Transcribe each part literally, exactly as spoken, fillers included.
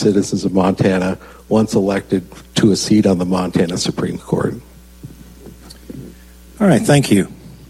citizens of Montana once elected to a seat on the Montana Supreme Court. All right, thank you.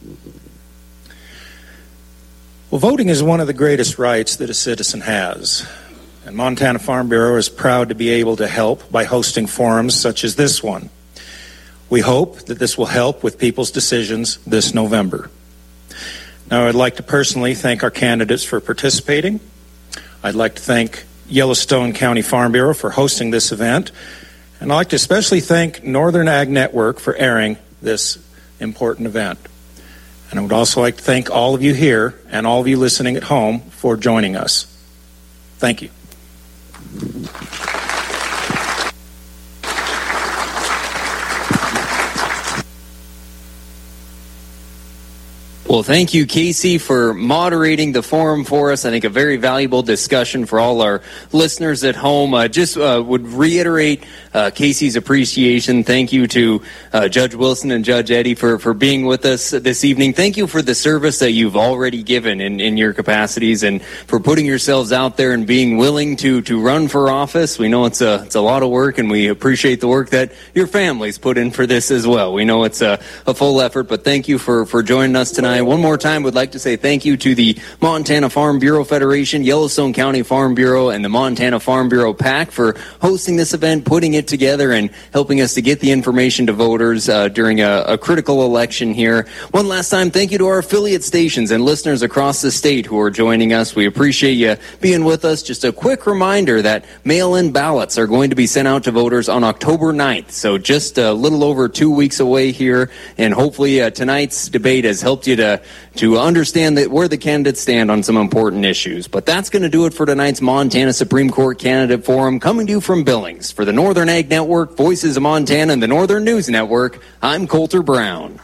Well, voting is one of the greatest rights that a citizen has. And Montana Farm Bureau is proud to be able to help by hosting forums such as this one. We hope that this will help with people's decisions this November. Now, I'd like to personally thank our candidates for participating. I'd like to thank Yellowstone County Farm Bureau for hosting this event. And I'd like to especially thank Northern Ag Network for airing this important event. And I would also like to thank all of you here and all of you listening at home for joining us. Thank you. Well, thank you, Casey, for moderating the forum for us. I think a very valuable discussion for all our listeners at home. I uh, just uh, would reiterate uh, Casey's appreciation. Thank you to uh, Judge Wilson and Judge Eddy for, for being with us this evening. Thank you for the service that you've already given in, in your capacities and for putting yourselves out there and being willing to, to run for office. We know it's a, it's a lot of work, and we appreciate the work that your families put in for this as well. We know it's a, a full effort, but thank you for, for joining us tonight. One more time, would like to say thank you to the Montana Farm Bureau Federation, Yellowstone County Farm Bureau, and the Montana Farm Bureau PAC for hosting this event, putting it together, and helping us to get the information to voters uh, during a, a critical election here. One last time, thank you to our affiliate stations and listeners across the state who are joining us. We appreciate you being with us. Just a quick reminder that mail-in ballots are going to be sent out to voters on October ninth, so just a little over two weeks away here, and hopefully uh, tonight's debate has helped you to to understand that where the candidates stand on some important issues. But that's going to do it for tonight's Montana Supreme Court Candidate Forum, coming to you from Billings. For the Northern Ag Network, Voices of Montana, and the Northern News Network, I'm Colter Brown.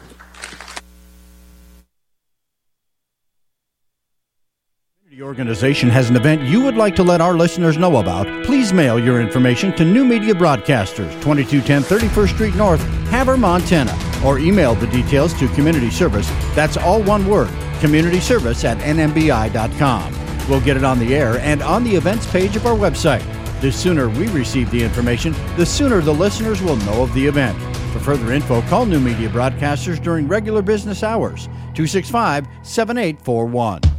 The organization has an event you would like to let our listeners know about. Please mail your information to New Media Broadcasters, twenty-two ten thirty-first Street North, Havre, Montana, or email the details to Community Service. That's all one word, community service at n m b i dot com. We'll get it on the air and on the events page of our website. The sooner we receive the information, the sooner the listeners will know of the event. For further info, call New Media Broadcasters during regular business hours, two six five, seven eight four one.